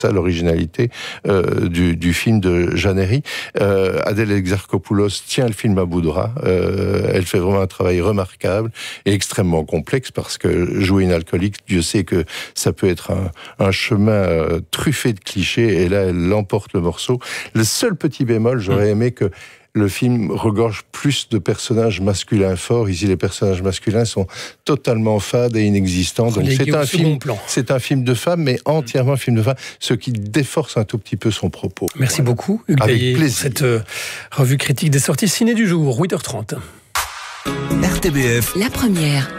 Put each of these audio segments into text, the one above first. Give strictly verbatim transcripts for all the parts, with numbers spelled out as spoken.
ça l'originalité euh, du, du film de Jeannery. Euh, Adèle Exarchopoulos tient le film à bout de bras. Euh, elle fait vraiment un travail remarquable et extrêmement complexe parce que jouer une alcoolique, Dieu sait que ça peut être un, un chemin euh, truffé de clichés et là, elle emporte le morceau. Le seul petit bémol, j'aurais aimé que le film regorge plus de personnages masculins forts. Ici, les personnages masculins sont totalement fades et inexistants. Donc, c'est un film, c'est un film de femme, mais entièrement un film de femme, ce qui déforce un tout petit peu son propos. Merci voilà. beaucoup, Hugues Baillet, pour cette euh, revue critique des sorties ciné du jour, huit heures trente. R T B F, la première.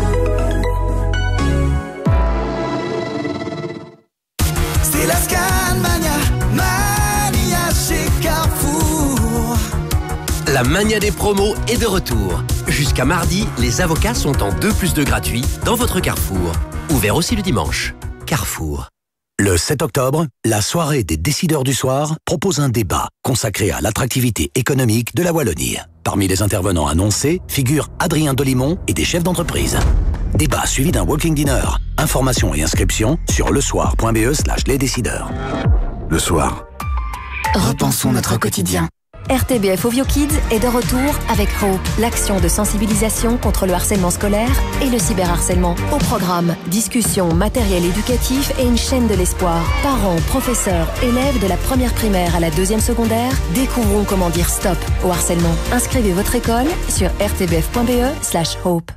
C'est la Scanmania, Mania chez Carrefour. La mania des promos est de retour. Jusqu'à mardi, les avocats sont en deux plus deux gratuits dans votre Carrefour. Ouvert aussi le dimanche. Carrefour. Le sept octobre, la soirée des décideurs du soir propose un débat consacré à l'attractivité économique de la Wallonie. Parmi les intervenants annoncés figurent Adrien Delimont et des chefs d'entreprise. Débat suivi d'un walking dinner. Informations et inscriptions sur lesoir.be slash les décideurs. Le soir. Repensons notre quotidien. R T B F Ovio Kids est de retour avec Hope, l'action de sensibilisation contre le harcèlement scolaire et le cyberharcèlement. Au programme, discussion, matériel éducatif et une chaîne de l'espoir. Parents, professeurs, élèves de la première primaire à la deuxième secondaire, découvrons comment dire stop au harcèlement. Inscrivez votre école sur rtbf.be slash hope.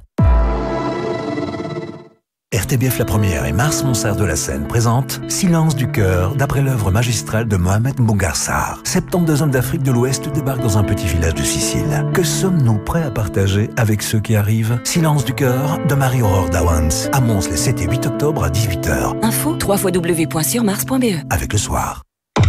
R T B F La Première et Mars Montserrat de la Seine présente Silence du cœur, d'après l'œuvre magistrale de Mohamed Mbougar Sarr. soixante-douze hommes d'Afrique de l'Ouest débarquent dans un petit village de Sicile. Que sommes-nous prêts à partager avec ceux qui arrivent? Silence du cœur de Marie-Aurore Dawans. À Mons les sept et huit octobre à dix-huit heures. Info w w w point sur mars point b e. Avec Le Soir.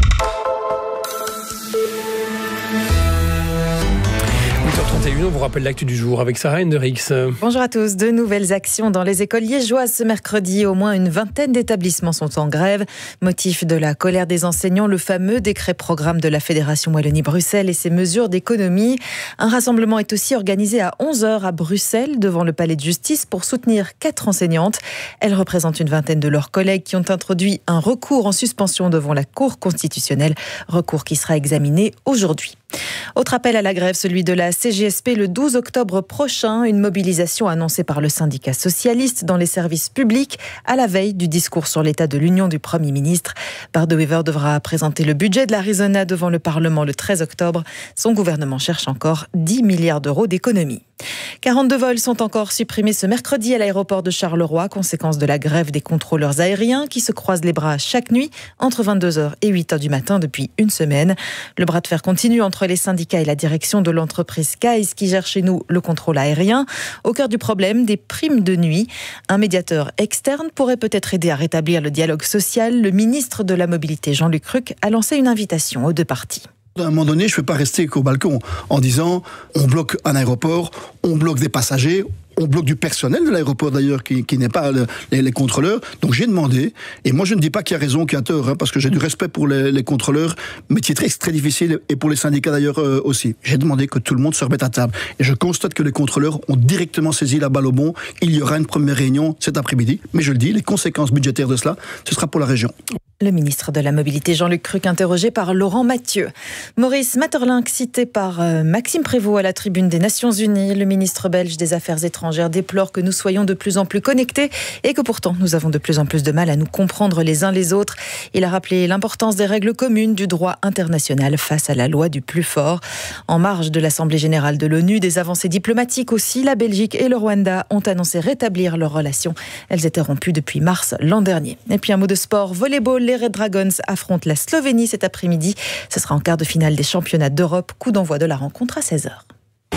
huit heures trente et une, on vous rappelle l'actu du jour avec Sarah Hendricks. Bonjour à tous. De nouvelles actions dans les écoles liégeoises ce mercredi. Au moins une vingtaine d'établissements sont en grève. Motif de la colère des enseignants, le fameux décret-programme de la Fédération Wallonie-Bruxelles et ses mesures d'économie. Un rassemblement est aussi organisé à onze heures à Bruxelles, devant le palais de justice, pour soutenir quatre enseignantes. Elles représentent une vingtaine de leurs collègues qui ont introduit un recours en suspension devant la Cour constitutionnelle. Recours qui sera examiné aujourd'hui. Autre appel à la grève, celui de la C G S P le douze octobre prochain. Une mobilisation annoncée par le syndicat socialiste dans les services publics à la veille du discours sur l'état de l'Union du Premier ministre. Bart De Wever devra présenter le budget de l'Arizona devant le Parlement le treize octobre. Son gouvernement cherche encore dix milliards d'euros d'économies. quarante-deux vols sont encore supprimés ce mercredi à l'aéroport de Charleroi, conséquence de la grève des contrôleurs aériens qui se croisent les bras chaque nuit entre vingt-deux heures et huit heures du matin depuis une semaine. Le bras de fer continue entre les syndicats et la direction de l'entreprise Skies qui gère chez nous le contrôle aérien. Au cœur du problème, des primes de nuit. Un médiateur externe pourrait peut-être aider à rétablir le dialogue social. Le ministre de la Mobilité, Jean-Luc Ruck, a lancé une invitation aux deux parties. À un moment donné, je ne peux pas rester qu'au balcon en disant on bloque un aéroport, on bloque des passagers, on bloque du personnel de l'aéroport d'ailleurs qui, qui n'est pas le, les, les contrôleurs. Donc j'ai demandé, et moi je ne dis pas qu'il y a raison, qu'il y a tort, hein, parce que j'ai du respect pour les, les contrôleurs, métier très, très difficile, et pour les syndicats d'ailleurs euh, aussi. J'ai demandé que tout le monde se remette à table. Et je constate que les contrôleurs ont directement saisi la balle au bon. Il y aura une première réunion cet après-midi, mais je le dis, les conséquences budgétaires de cela, ce sera pour la région. Le ministre de la Mobilité, Jean-Luc Ruck, interrogé par Laurent Mathieu. Maurice Maeterlinck, cité par euh, Maxime Prévost à la tribune des Nations Unies. Le ministre belge des Affaires étrangères déplore que nous soyons de plus en plus connectés et que pourtant nous avons de plus en plus de mal à nous comprendre les uns les autres. Il a rappelé l'importance des règles communes du droit international face à la loi du plus fort. En marge de l'Assemblée générale de l'ONU, des avancées diplomatiques aussi. La Belgique et le Rwanda ont annoncé rétablir leurs relations. Elles étaient rompues depuis mars l'an dernier. Et puis un mot de sport, volleyball. Les Red Dragons affrontent la Slovénie cet après-midi. Ce sera en quart de finale des championnats d'Europe. Coup d'envoi de la rencontre à seize heures.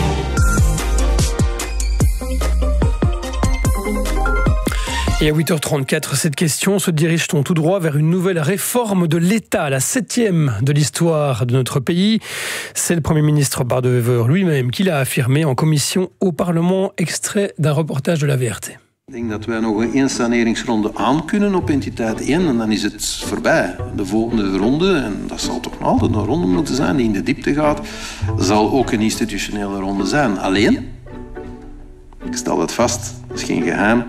Et à huit heures trente-quatre, cette question, se dirige-t-on tout droit vers une nouvelle réforme de l'État, la septième de l'histoire de notre pays? C'est le Premier ministre Bart De Wever lui-même qui l'a affirmé en commission au Parlement, extrait d'un reportage de la V R T. Ik denk dat wij nog één saneringsronde aan kunnen op entiteit één en dan is het voorbij. De volgende ronde, en dat zal toch nog altijd een ronde moeten zijn die in de diepte gaat, zal ook een institutionele ronde zijn. Alleen, ik stel dat vast, dat is geen geheim,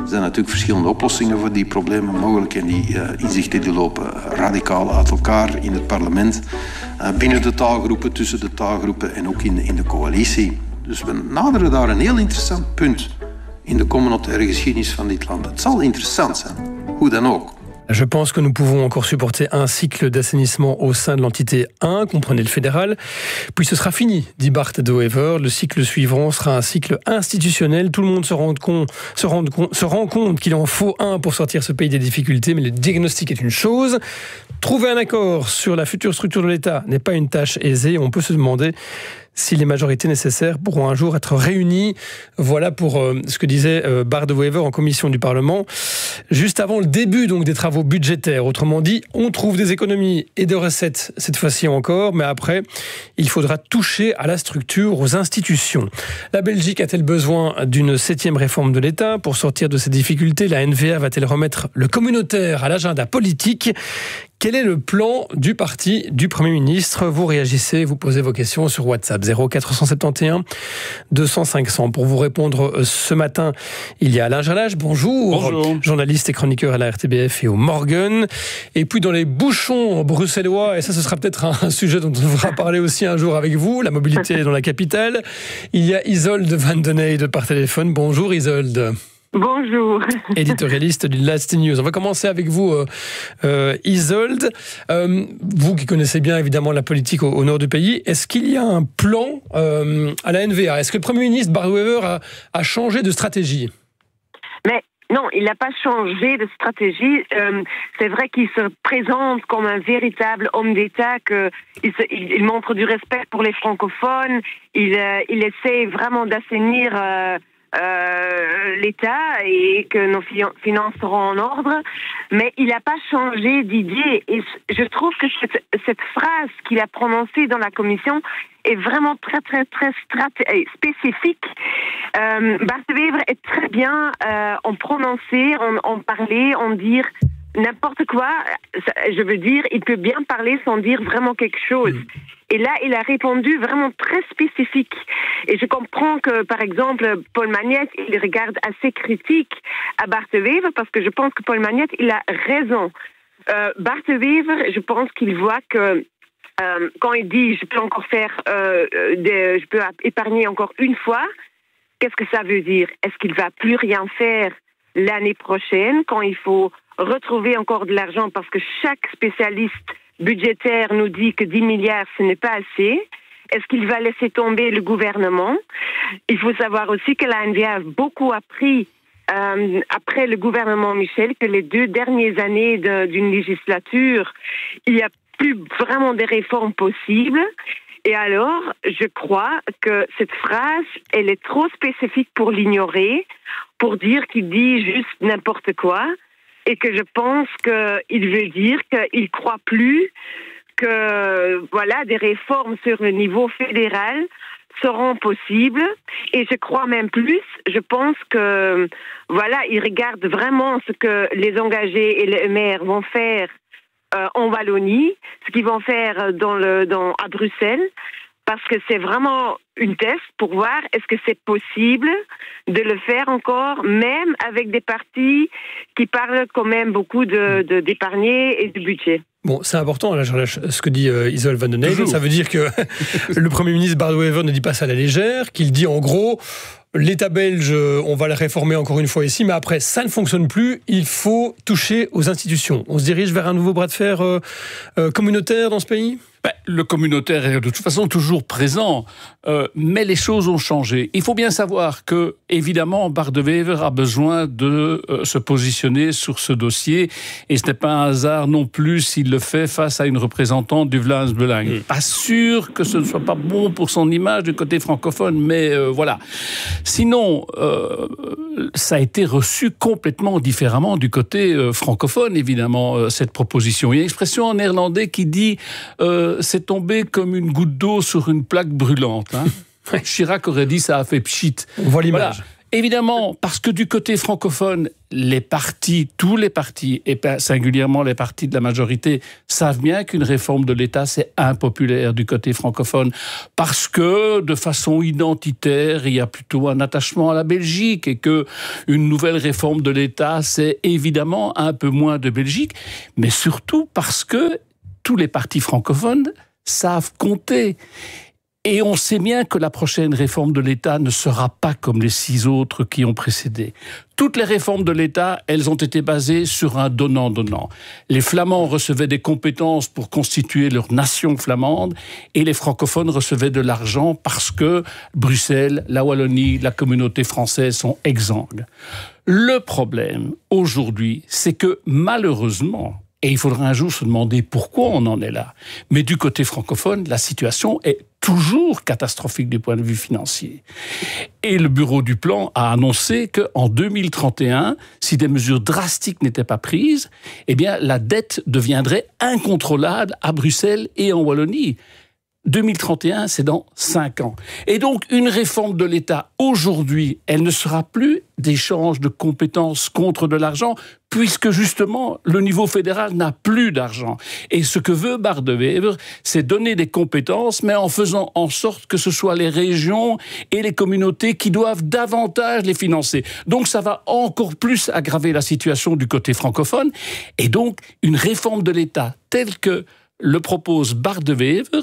Er zijn natuurlijk verschillende oplossingen voor die problemen mogelijk en die uh, inzichten die lopen radicaal uit elkaar in het parlement, uh, binnen de taalgroepen, tussen de taalgroepen en ook in, in de coalitie. Dus we naderen daar een heel interessant punt in de communautaire geschiedenis van dit land. Het zal interessant zijn, hoe dan ook. Je pense que nous pouvons encore supporter un cycle d'assainissement au sein de l'entité un, comprenez le fédéral, puis ce sera fini, dit Bart De Wever. Le cycle suivant sera un cycle institutionnel. Tout le monde se rend compte, se rend compte, se rend compte qu'il en faut un pour sortir ce pays des difficultés, mais le diagnostic est une chose. Trouver un accord sur la future structure de l'État n'est pas une tâche aisée. On peut se demander si les majorités nécessaires pourront un jour être réunies. Voilà pour euh, ce que disait euh, Bart De Wever en commission du Parlement, juste avant le début donc des travaux budgétaires. Autrement dit, on trouve des économies et des recettes cette fois-ci encore, mais après, il faudra toucher à la structure, aux institutions. La Belgique a-t-elle besoin d'une septième réforme de l'État pour sortir de ces difficultés? La N V A va-t-elle remettre le communautaire à l'agenda politique? Quel est le plan du parti du Premier ministre? Vous réagissez, vous posez vos questions sur WhatsApp zéro quatre cent soixante et onze deux cents cinq cents. Pour vous répondre ce matin, il y a Alain Jalage, bonjour, bonjour, journaliste et chroniqueur à la R T B F et au Morgen. Et puis dans les bouchons bruxellois, et ça ce sera peut-être un sujet dont on devra parler aussi un jour avec vous, la mobilité dans la capitale, il y a Isolde Van Den Eyde par téléphone. Bonjour Isolde. Bonjour. Éditorialiste du Last News. On va commencer avec vous, euh, euh, Isolde. Euh, vous qui connaissez bien évidemment la politique au, au nord du pays, est-ce qu'il y a un plan euh, à la N V A? Est-ce que le Premier ministre Bart De Wever a, a changé de stratégie? Mais non, il n'a pas changé de stratégie. Euh, c'est vrai qu'il se présente comme un véritable homme d'État, qu'il il, il montre du respect pour les francophones, il, euh, il essaie vraiment d'assainir Euh, Euh, l'État et que nos finances seront en ordre, mais il n'a pas changé d'idée. Et je trouve que cette, cette phrase qu'il a prononcée dans la commission est vraiment très, très, très straté- spécifique. Euh, Bart De Wever est très bien euh, en prononcer, en, en parler, en dire n'importe quoi. Je veux dire, il peut bien parler sans dire vraiment quelque chose. Et là, il a répondu vraiment très spécifique. Et je comprends que, par exemple, Paul Magnette, il regarde assez critique à Bart De Wever, parce que je pense que Paul Magnette, il a raison. Euh, Bart De Wever, je pense qu'il voit que euh, quand il dit « je peux encore faire, euh, des, je peux épargner encore une fois », qu'est-ce que ça veut dire? Est-ce qu'il va plus rien faire l'année prochaine, quand il faut retrouver encore de l'argent, parce que chaque spécialiste budgétaire nous dit que dix milliards, ce n'est pas assez? Est-ce qu'il va laisser tomber le gouvernement? Il faut savoir aussi que la N V A a beaucoup appris euh, après le gouvernement Michel, que les deux dernières années de, d'une législature, il n'y a plus vraiment de réformes possibles. Et alors, je crois que cette phrase, elle est trop spécifique pour l'ignorer, pour dire qu'il dit juste n'importe quoi, et que je pense qu'il veut dire qu'il ne croit plus que voilà, des réformes sur le niveau fédéral seront possibles. Et je crois même plus, je pense que voilà, il regarde vraiment ce que les engagés et les maires vont faire euh, en Wallonie, ce qu'ils vont faire dans le, dans, à Bruxelles, parce que c'est vraiment une test pour voir est-ce que c'est possible de le faire encore, même avec des partis qui parlent quand même beaucoup de, de, d'épargner et de budget. Bon, c'est important, là, ce que dit euh, Isolde Van Den Eyde. Ça veut dire que le Premier ministre Bart De Wever ne dit pas ça à la légère, qu'il dit en gros, l'État belge, on va le réformer encore une fois ici, mais après, ça ne fonctionne plus, il faut toucher aux institutions. On se dirige vers un nouveau bras de fer euh, euh, communautaire dans ce pays ? Ben, le communautaire est de toute façon toujours présent, euh, mais les choses ont changé. Il faut bien savoir que, évidemment, Bart De Wever a besoin de euh, se positionner sur ce dossier, et ce n'est pas un hasard non plus s'il le fait face à une représentante du Vlaams Belang. Mmh. Pas sûr que ce ne soit pas bon pour son image du côté francophone, mais euh, voilà. Sinon, euh, ça a été reçu complètement différemment du côté euh, francophone, évidemment, euh, cette proposition. Il y a une expression en néerlandais qui dit euh, c'est tombé comme une goutte d'eau sur une plaque brûlante. Hein. Chirac aurait dit ça a fait pchit. On voit l'image. Voilà. Évidemment, parce que du côté francophone, les partis, tous les partis, et singulièrement les partis de la majorité, savent bien qu'une réforme de l'État, c'est impopulaire du côté francophone, parce que, de façon identitaire, il y a plutôt un attachement à la Belgique, et que une nouvelle réforme de l'État, c'est évidemment un peu moins de Belgique, mais surtout parce que tous les partis francophones savent compter. Et on sait bien que la prochaine réforme de l'État ne sera pas comme les six autres qui ont précédé. Toutes les réformes de l'État, elles ont été basées sur un donnant-donnant. Les Flamands recevaient des compétences pour constituer leur nation flamande et les francophones recevaient de l'argent parce que Bruxelles, la Wallonie, la communauté française sont exsangues. Le problème, aujourd'hui, c'est que malheureusement, et il faudra un jour se demander pourquoi on en est là, mais du côté francophone, la situation est toujours catastrophique du point de vue financier. Et le bureau du plan a annoncé qu'en deux mille trente et un, si des mesures drastiques n'étaient pas prises, eh bien, la dette deviendrait incontrôlable à Bruxelles et en Wallonie. deux mille trente et un, c'est dans cinq ans. Et donc, une réforme de l'État, aujourd'hui, elle ne sera plus d'échange de compétences contre de l'argent, puisque justement, le niveau fédéral n'a plus d'argent. Et ce que veut Bart De Wever, c'est donner des compétences, mais en faisant en sorte que ce soit les régions et les communautés qui doivent davantage les financer. Donc, ça va encore plus aggraver la situation du côté francophone. Et donc, une réforme de l'État telle que le propose Bart De Wever,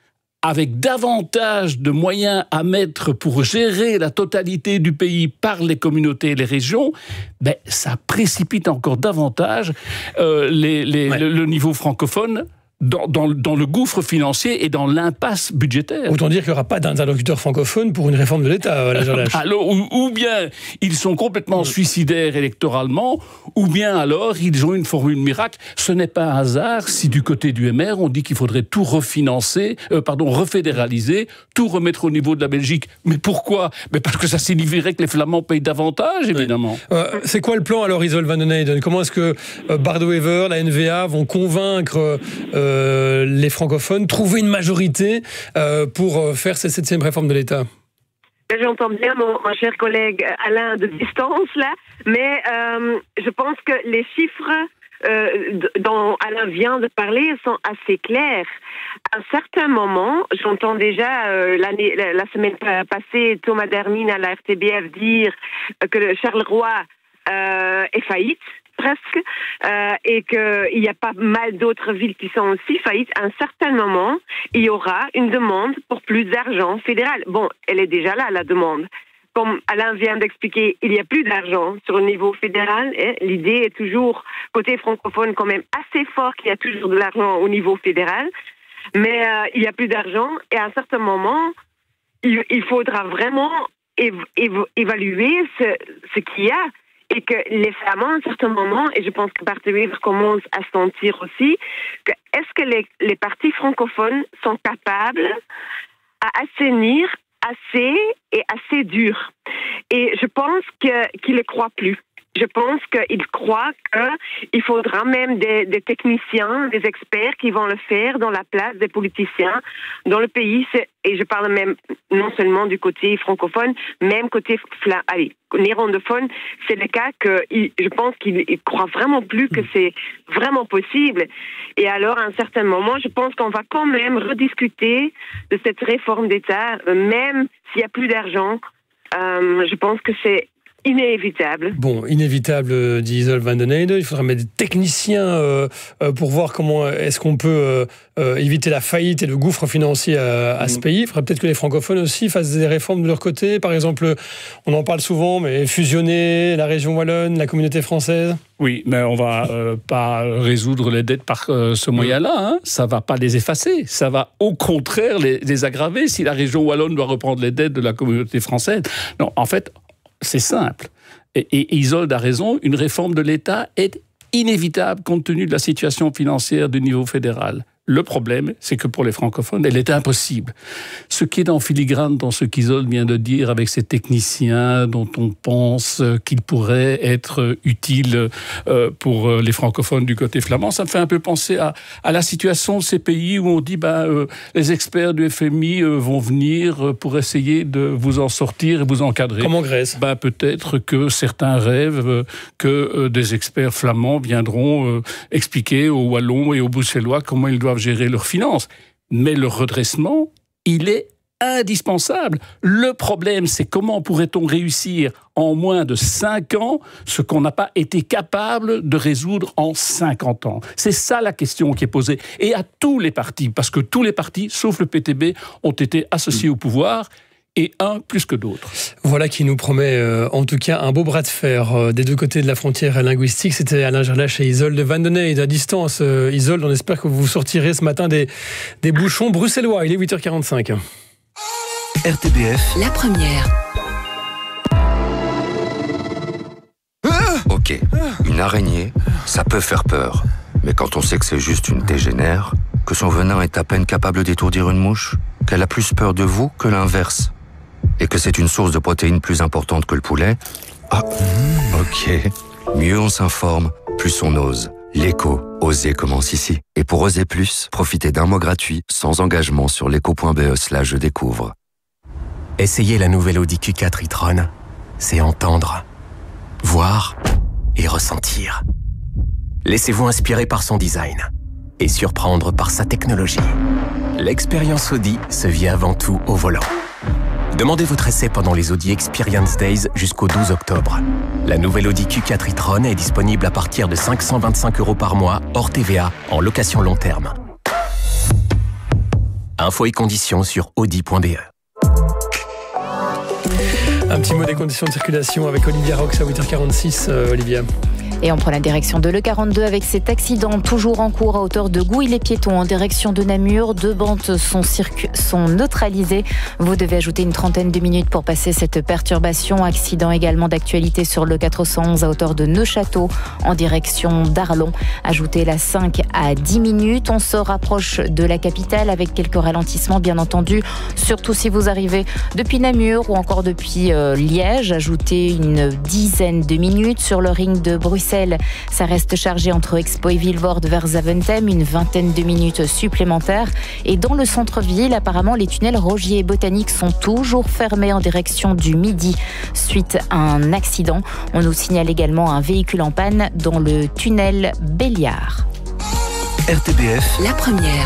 avec davantage de moyens à mettre pour gérer la totalité du pays par les communautés et les régions, ben, ça précipite encore davantage euh, les, les, ouais. le, le niveau francophone dans, dans, dans le gouffre financier et dans l'impasse budgétaire. Autant dire qu'il n'y aura pas d'interlocuteur francophone pour une réforme de l'État, la Jordache. Alors, ou, ou bien ils sont complètement suicidaires électoralement, ou bien alors ils ont une formule miracle. Ce n'est pas un hasard si du côté du M R, on dit qu'il faudrait tout refinancer, euh, pardon, refédéraliser, tout remettre au niveau de la Belgique. Mais pourquoi ? Mais parce que ça signifierait que les Flamands payent davantage, évidemment. Oui. Euh, c'est quoi le plan alors, Isolde van den Heijden ? Comment est-ce que euh, Bart De Wever, la N V A vont convaincre euh, Euh, les francophones, trouver une majorité euh, pour faire cette septième réforme de l'État? J'entends bien mon, mon cher collègue Alain de distance, là, mais euh, je pense que les chiffres euh, dont Alain vient de parler sont assez clairs. À un certain moment, j'entends déjà euh, l'année, la, la semaine passée Thomas Dermine à la R T B F dire que le Charleroi euh, est faillite. Presque, euh, et qu'il y a pas mal d'autres villes qui sont aussi faillites. À un certain moment, il y aura une demande pour plus d'argent fédéral. Bon, elle est déjà là, la demande. Comme Alain vient d'expliquer, il n'y a plus d'argent sur le niveau fédéral. Et l'idée est toujours, côté francophone, quand même assez fort qu'il y a toujours de l'argent au niveau fédéral. Mais euh, il n'y a plus d'argent, et à un certain moment, il, il faudra vraiment év- év- évaluer ce, ce qu'il y a. Et que les Flamands, à un certain moment, et je pense que Bart De Wever commence à sentir aussi, que est-ce que les, les partis francophones sont capables à assainir assez et assez dur. Et je pense que, qu'ils ne le croient plus. Je pense qu'ils croient qu'il faudra même des, des techniciens, des experts qui vont le faire dans la place des politiciens dans le pays. Et je parle même non seulement du côté francophone, même côté fla- allez, néerlandophone. C'est le cas que je pense qu'ils ne croient vraiment plus que c'est vraiment possible. Et alors, à un certain moment, je pense qu'on va quand même rediscuter de cette réforme d'État, même s'il n'y a plus d'argent. Euh, je pense que c'est inévitable. Bon, inévitable, dit Isolde van den Heijden. Il faudra mettre des techniciens euh, pour voir comment est-ce qu'on peut euh, éviter la faillite et le gouffre financier à, à ce pays. Il faudrait peut-être que les francophones aussi fassent des réformes de leur côté. Par exemple, on en parle souvent, mais fusionner la région wallonne, la communauté française. Oui, mais on va euh, pas résoudre les dettes par euh, ce moyen-là. Hein. Ça va pas les effacer. Ça va au contraire les, les aggraver si la région wallonne doit reprendre les dettes de la communauté française. Non, en fait, c'est simple. Et, et Isolde a raison, une réforme de l'État est inévitable compte tenu de la situation financière du niveau fédéral. Le problème, c'est que pour les francophones, elle est impossible. Ce qui est en filigrane dans ce qu'Isole vient de dire avec ces techniciens dont on pense qu'ils pourraient être utiles pour les francophones du côté flamand, ça me fait un peu penser à, à la situation de ces pays où on dit ben, euh, les experts du F M I euh, vont venir pour essayer de vous en sortir et vous encadrer. Comme en Grèce. Ben, peut-être que certains rêvent euh, que euh, des experts flamands viendront euh, expliquer aux Wallons et aux Bruxellois comment ils doivent gérer leurs finances. Mais le redressement, il est indispensable. Le problème, c'est comment pourrait-on réussir en moins de cinq ans ce qu'on n'a pas été capable de résoudre en cinquante ans. C'est ça la question qui est posée. Et à tous les partis, parce que tous les partis, sauf le P T B, ont été associés au pouvoir, et un plus que d'autres. Voilà qui nous promet euh, en tout cas un beau bras de fer euh, des deux côtés de la frontière linguistique. C'était Alain Gerlache et Isolde Van den Eyde à distance. Euh, Isolde, on espère que vous sortirez ce matin des, des bouchons bruxellois. Il est huit heures quarante-cinq. R T B F. La première. Ok, une araignée, ça peut faire peur. Mais quand on sait que c'est juste une tégénère, que son venin est à peine capable d'étourdir une mouche, qu'elle a plus peur de vous que l'inverse, et que c'est une source de protéines plus importante que le poulet, ah, ok. Mieux on s'informe, plus on ose. L'écho, oser commence ici. Et pour oser plus, profitez d'un mois gratuit, sans engagement sur l'écho point b e slash je découvre. Essayez la nouvelle Audi Q quatre e-tron. C'est entendre, voir et ressentir. Laissez-vous inspirer par son design et surprendre par sa technologie. L'expérience Audi se vit avant tout au volant. Demandez votre essai pendant les Audi Experience Days jusqu'au douze octobre. La nouvelle Audi Q quatre e-tron est disponible à partir de cinq cent vingt-cinq euros par mois, hors T V A, en location long terme. Infos et conditions sur audi point b e. Un petit mot des conditions de circulation avec Olivia Rox à huit heures quarante-six. Euh, Olivia. Et on prend la direction de l'E quarante-deux avec cet accident toujours en cours à hauteur de Gouy-les-Piétons en direction de Namur. Deux bandes sont, circu- sont neutralisées. Vous devez ajouter une trentaine de minutes pour passer cette perturbation. Accident également d'actualité sur le quatre cent onze à hauteur de Neufchâteau en direction d'Arlon. Ajoutez la cinq à dix minutes. On se rapproche de la capitale avec quelques ralentissements bien entendu. Surtout si vous arrivez depuis Namur ou encore depuis euh, Liège. Ajoutez une dizaine de minutes sur le ring de Bruxelles. Ça reste chargé entre Expo et Vilvoorde vers Zaventem, une vingtaine de minutes supplémentaires. Et dans le centre-ville, apparemment, les tunnels Rogier et Botanique sont toujours fermés en direction du Midi suite à un accident. On nous signale également un véhicule en panne dans le tunnel Béliard. R T B F. La première.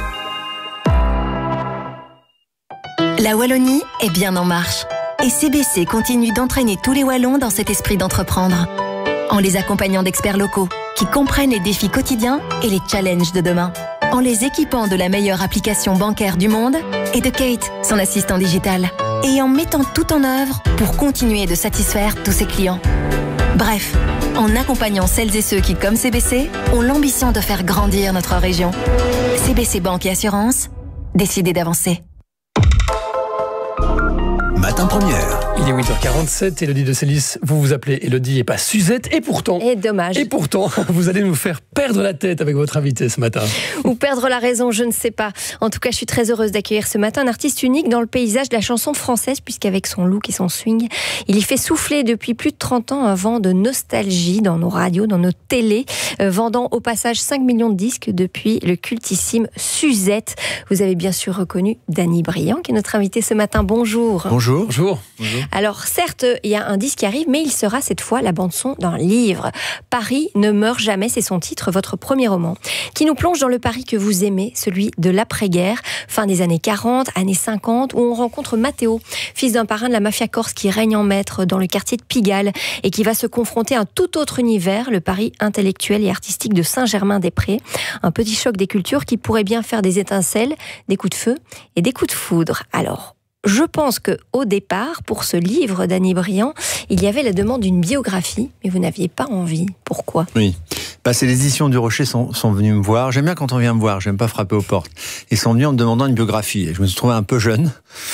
La Wallonie est bien en marche. Et C B C continue d'entraîner tous les Wallons dans cet esprit d'entreprendre. En les accompagnant d'experts locaux qui comprennent les défis quotidiens et les challenges de demain. En les équipant de la meilleure application bancaire du monde et de Kate, son assistant digital. Et en mettant tout en œuvre pour continuer de satisfaire tous ses clients. Bref, en accompagnant celles et ceux qui, comme C B C, ont l'ambition de faire grandir notre région. C B C Banque et Assurance, décidez d'avancer. Matin première. Il est huit heures quarante-sept, Élodie de Célis, vous vous appelez Élodie et pas Suzette, et pourtant... Et dommage. Et pourtant, vous allez nous faire perdre la tête avec votre invité ce matin. Ou perdre la raison, je ne sais pas. En tout cas, je suis très heureuse d'accueillir ce matin un artiste unique dans le paysage de la chanson française, puisqu'avec son look et son swing, il y fait souffler depuis plus de trente ans un vent de nostalgie dans nos radios, dans nos télés, euh, vendant au passage cinq millions de disques depuis le cultissime Suzette. Vous avez bien sûr reconnu Danny Briand, qui est notre invité ce matin. Bonjour. Bonjour. Bonjour. Bonjour. Alors certes, il y a un disque qui arrive, mais il sera cette fois la bande-son d'un livre. Paris ne meurt jamais, c'est son titre, votre premier roman, qui nous plonge dans le Paris que vous aimez, celui de l'après-guerre, fin des années quarante, années cinquante, où on rencontre Matteo, fils d'un parrain de la mafia corse qui règne en maître dans le quartier de Pigalle et qui va se confronter à un tout autre univers, le Paris intellectuel et artistique de Saint-Germain-des-Prés. Un petit choc des cultures qui pourrait bien faire des étincelles, des coups de feu et des coups de foudre. Alors, je pense qu'au départ, pour ce livre d'Annie Briand, il y avait la demande d'une biographie, mais vous n'aviez pas envie. Pourquoi ? Oui, bah, c'est les éditions du Rocher sont, sont venus me voir. J'aime bien quand on vient me voir, j'aime pas frapper aux portes. Ils sont venus en me demandant une biographie. Et je me suis trouvé un peu jeune.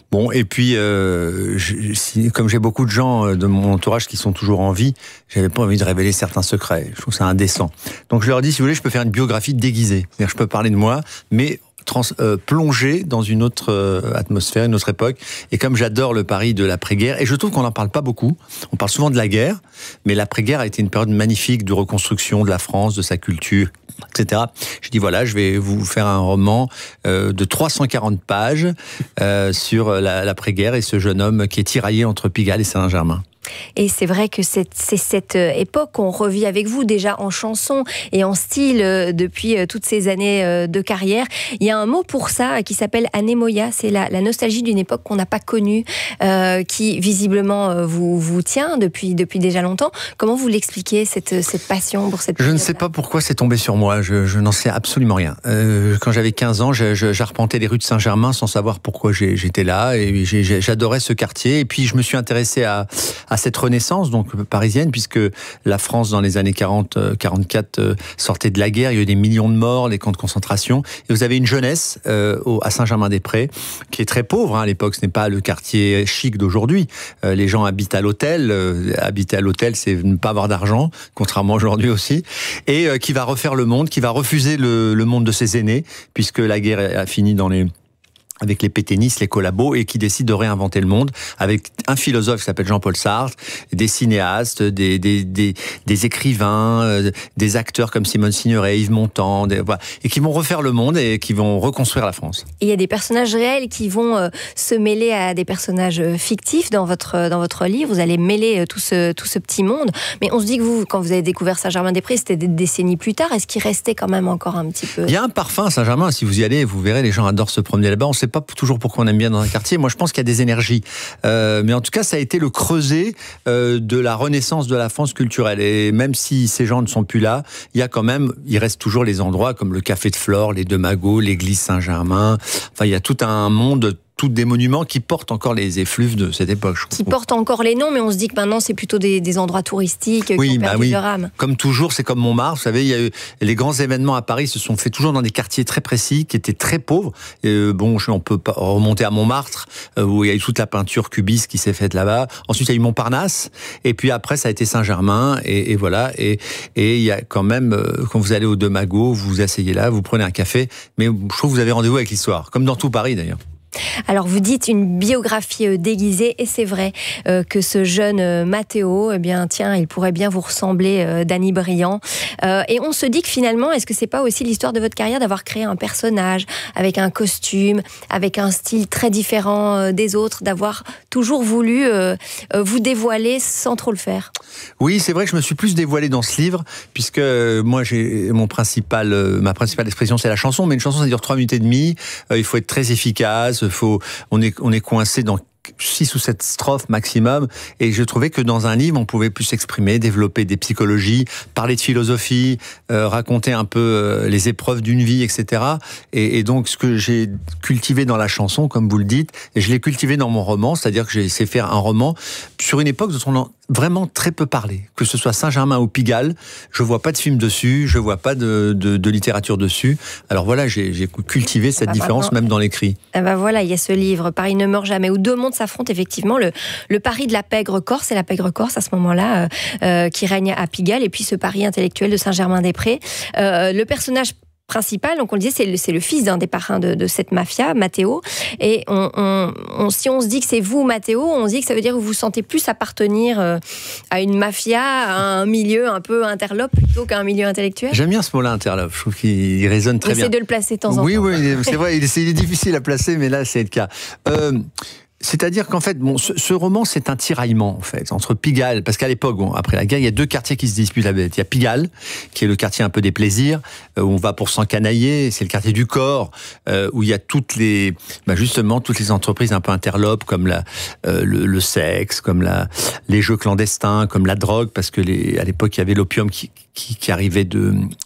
Bon, et puis, euh, je, si, comme j'ai beaucoup de gens de mon entourage qui sont toujours en vie, j'avais pas envie de révéler certains secrets. Je trouve ça indécent. Donc je leur dis, si vous voulez, je peux faire une biographie déguisée. C'est-à-dire, je peux parler de moi, mais trans, euh, plonger dans une autre euh, atmosphère, une autre époque. Et comme j'adore le Paris de l'après-guerre, et je trouve qu'on n'en parle pas beaucoup, on parle souvent de la guerre, mais l'après-guerre a été une période magnifique de reconstruction de la France, de sa culture, et cetera. J'ai dit, voilà, je vais vous faire un roman euh, de trois cent quarante pages euh, sur la, l'après-guerre et ce jeune homme qui est tiraillé entre Pigalle et Saint-Germain. Et c'est vrai que c'est, c'est cette époque qu'on revit avec vous déjà en chanson et en style euh, depuis euh, toutes ces années euh, de carrière. Il y a un mot pour ça qui s'appelle anémoia, c'est la, la nostalgie d'une époque qu'on n'a pas connue, euh, qui visiblement euh, vous, vous tient depuis, depuis déjà longtemps. Comment vous l'expliquez, cette, cette passion pour cette Je ne sais pas pourquoi c'est tombé sur moi, je, je n'en sais absolument rien. Euh, quand j'avais quinze ans, je, je, j'arpentais les rues de Saint-Germain sans savoir pourquoi j'ai, j'étais là, et j'ai, j'ai, j'adorais ce quartier, et puis je me suis intéressé à, à cette renaissance donc parisienne, puisque la France dans les années quarante quarante-quatre euh, sortait de la guerre, il y a eu des millions de morts, les camps de concentration, et vous avez une jeunesse euh, au, à Saint-Germain-des-Prés qui est très pauvre, hein, à l'époque. Ce n'est pas le quartier chic d'aujourd'hui, euh, les gens habitent à l'hôtel, euh, habiter à l'hôtel c'est ne pas avoir d'argent, contrairement aujourd'hui aussi, et euh, qui va refaire le monde, qui va refuser le, le monde de ses aînés, puisque la guerre a fini dans les avec les pétainistes, les collabos, et qui décide de réinventer le monde avec un philosophe qui s'appelle Jean-Paul Sartre, des cinéastes, des, des, des, des écrivains, euh, des acteurs comme Simone Signoret, Yves Montand, des, voilà, et qui vont refaire le monde et qui vont reconstruire la France. Et il y a des personnages réels qui vont euh, se mêler à des personnages fictifs dans votre, dans votre livre. Vous allez mêler euh, tout, ce, tout ce petit monde. Mais on se dit que vous, quand vous avez découvert Saint-Germain-des-Prés, c'était des décennies plus tard. Est-ce qu'il restait quand même encore un petit peu... Il y a un parfum à Saint-Germain, si vous y allez, vous verrez, les gens adorent se promener là-bas. On sait pas toujours pourquoi on aime bien dans un quartier. Moi, je pense qu'il y a des énergies. Euh, mais en tout cas, ça a été le creuset euh, de la renaissance de la France culturelle. Et même si ces gens ne sont plus là, il y a quand même, il reste toujours les endroits comme le Café de Flore, les Deux Magots, l'église Saint-Germain. Enfin, il y a tout un monde, tous des monuments qui portent encore les effluves de cette époque. Qui portent encore les noms, mais on se dit que maintenant c'est plutôt des, des endroits touristiques oui, qui ont perdu bah oui. leur âme. Comme toujours, c'est comme Montmartre. Vous savez, il y a eu les grands événements à Paris se sont faits toujours dans des quartiers très précis, qui étaient très pauvres. Et euh, bon, on peut pas remonter à Montmartre, euh, où il y a eu toute la peinture cubiste qui s'est faite là-bas. Ensuite, il y a eu Montparnasse. Et puis après, ça a été Saint-Germain. Et, et voilà. Et, et il y a quand même, euh, quand vous allez aux Deux Magots, vous vous asseyez là, vous prenez un café. Mais je trouve que vous avez rendez-vous avec l'histoire, comme dans tout Paris d'ailleurs. Alors vous dites une biographie déguisée, et c'est vrai euh, que ce jeune euh, Matteo, eh bien tiens, il pourrait bien vous ressembler, euh, Danny Briand. Euh, et on se dit que finalement, est-ce que c'est pas aussi l'histoire de votre carrière d'avoir créé un personnage avec un costume, avec un style très différent euh, des autres, d'avoir toujours voulu euh, euh, vous dévoiler sans trop le faire? Oui, c'est vrai que je me suis plus dévoilé dans ce livre, puisque euh, moi, j'ai mon principal, euh, ma principale expression, c'est la chanson. Mais une chanson, ça dure trois minutes et demie. Euh, il faut être très efficace. Faut, on est, on est coincé dans six ou sept strophes maximum, et je trouvais que dans un livre on pouvait plus s'exprimer, développer des psychologies, parler de philosophie, euh, raconter un peu euh, les épreuves d'une vie, et cetera. Et, et donc ce que j'ai cultivé dans la chanson, comme vous le dites, et je l'ai cultivé dans mon roman, c'est-à-dire que j'ai essayé de faire un roman sur une époque dont on a vraiment très peu parlé, que ce soit Saint-Germain ou Pigalle. Je vois pas de film dessus, je vois pas de, de, de littérature dessus. Alors voilà, j'ai, j'ai cultivé cette ah bah différence bah, même dans l'écrit. Ah bah voilà, il y a ce livre Paris ne meurt jamais, où deux mondes s'affrontent effectivement, le, le Paris de la pègre corse, et la pègre corse à ce moment-là euh, euh, qui règne à Pigalle, et puis ce Paris intellectuel de Saint-Germain-des-Prés. Euh, le personnage principal, donc on le disait, c'est le, c'est le fils d'un des parrains de, de cette mafia, Matteo. Et on, on, on, si on se dit que c'est vous, Matteo, on se dit que ça veut dire que vous vous sentez plus appartenir euh, à une mafia, à un milieu un peu interlope plutôt qu'à un milieu intellectuel. J'aime bien ce mot-là, interlope. Je trouve qu'il résonne très on bien. Essaie de le placer de temps en oui, temps. Oui, oui, c'est vrai, il est, il est difficile à placer, mais là, c'est le cas. Euh, C'est-à-dire qu'en fait, bon, ce, ce roman, c'est un tiraillement, en fait, entre Pigalle, parce qu'à l'époque, bon, après la guerre, il y a deux quartiers qui se disputent la bête. Il y a Pigalle, qui est le quartier un peu des plaisirs, euh, où on va pour s'encanailler, c'est le quartier du corps, euh, où il y a toutes les, bah justement, toutes les entreprises un peu interlopes, comme la, euh, le, le sexe, comme la, les jeux clandestins, comme la drogue, parce que les, à l'époque, il y avait l'opium qui, qui, qui arrivait de,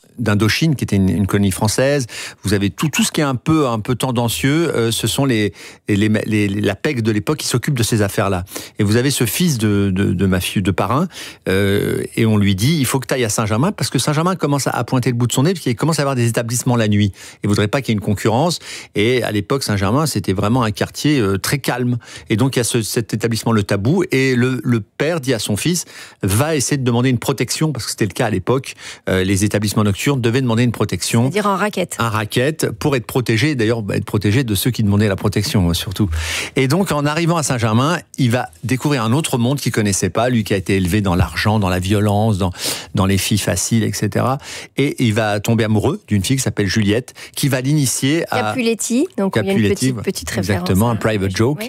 d'Indochine, qui était une, une colonie française. Vous avez tout, tout ce qui est un peu, un peu tendancieux. Euh, ce sont les, les, les, les, la P E C de l'époque qui s'occupe de ces affaires-là. Et vous avez ce fils de, de, de mafieux, de parrain, euh, et on lui dit, il faut que tu ailles à Saint-Germain, parce que Saint-Germain commence à, à pointer le bout de son nez, parce qu'il commence à avoir des établissements la nuit. Il voudrait pas qu'il y ait une concurrence. Et à l'époque, Saint-Germain, c'était vraiment un quartier euh, très calme. Et donc, il y a ce, cet établissement, le Tabou, et le, le père dit à son fils, va essayer de demander une protection, parce que c'était le cas à l'époque. Euh, les établissements nocturnes devaient demander une protection. C'est-à-dire en raquette. Un raquette, pour être protégé, d'ailleurs, être protégé de ceux qui demandaient la protection, surtout. Et donc, en arrivant à Saint-Germain, il va découvrir un autre monde qu'il connaissait pas, lui qui a été élevé dans l'argent, dans la violence, dans, dans les filles faciles, et cetera. Et il va tomber amoureux d'une fille qui s'appelle Juliette, qui va l'initier à... Capuletti, donc il y a une petite, petite référence. Exactement, un private joke.